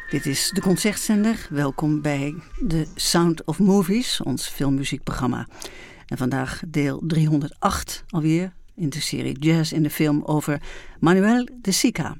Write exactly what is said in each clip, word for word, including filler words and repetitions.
Dit is de Concertzender. Welkom bij The Sound of Movies, ons filmmuziekprogramma. En vandaag deel driehonderdacht alweer in de serie Jazz in de Film over Manuel de Sica.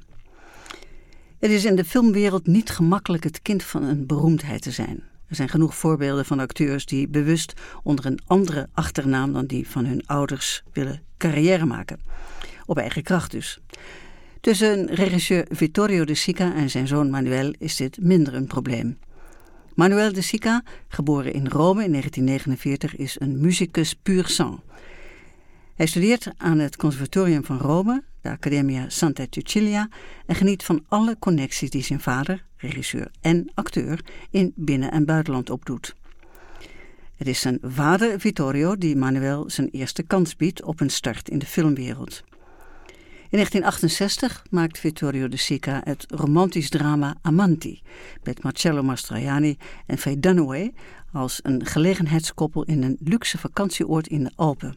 Het is in de filmwereld niet gemakkelijk het kind van een beroemdheid te zijn. Er zijn genoeg voorbeelden van acteurs die bewust onder een andere achternaam dan die van hun ouders willen carrière maken. Op eigen kracht dus. Tussen regisseur Vittorio de Sica en zijn zoon Manuel is dit minder een probleem. Manuel de Sica, geboren in Rome in negentien negenenveertig, is een musicus pur sang. Hij studeert aan het Conservatorium van Rome, de Accademia Santa Cecilia, en geniet van alle connecties die zijn vader, regisseur en acteur, in binnen- en buitenland opdoet. Het is zijn vader Vittorio die Manuel zijn eerste kans biedt op een start in de filmwereld. In negentien achtenzestig maakt Vittorio de Sica het romantisch drama Amanti met Marcello Mastroianni en Faye Dunaway als een gelegenheidskoppel in een luxe vakantieoord in de Alpen.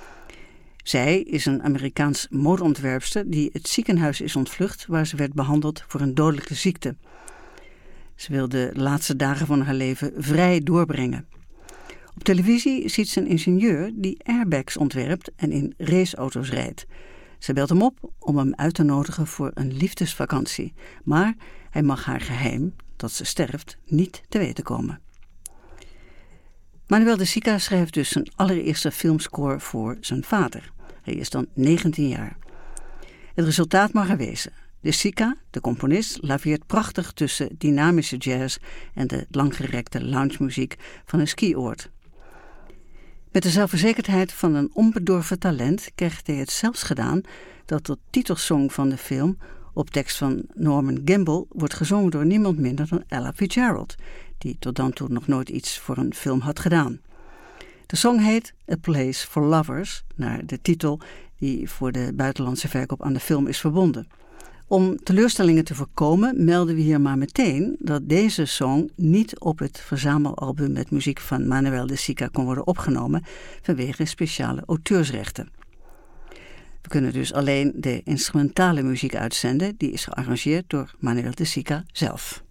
Zij is een Amerikaans modeontwerpster die het ziekenhuis is ontvlucht waar ze werd behandeld voor een dodelijke ziekte. Ze wil de laatste dagen van haar leven vrij doorbrengen. Op televisie ziet ze een ingenieur die airbags ontwerpt en in raceauto's rijdt. Ze belt hem op om hem uit te nodigen voor een liefdesvakantie. Maar hij mag haar geheim, dat ze sterft, niet te weten komen. Manuel de Sica schrijft dus zijn allereerste filmscore voor zijn vader. Hij is dan negentien jaar. Het resultaat mag er wezen. De Sica, de componist, laveert prachtig tussen dynamische jazz en de langgerekte loungemuziek van een skioord. Met de zelfverzekerdheid van een onbedorven talent krijgt hij het zelfs gedaan dat de titelsong van de film op tekst van Norman Gimbel wordt gezongen door niemand minder dan Ella Fitzgerald, die tot dan toe nog nooit iets voor een film had gedaan. De song heet A Place for Lovers, naar de titel die voor de buitenlandse verkoop aan de film is verbonden. Om teleurstellingen te voorkomen melden we hier maar meteen dat deze song niet op het verzamelalbum met muziek van Manuel de Sica kon worden opgenomen vanwege speciale auteursrechten. We kunnen dus alleen de instrumentale muziek uitzenden, die is gearrangeerd door Manuel de Sica zelf.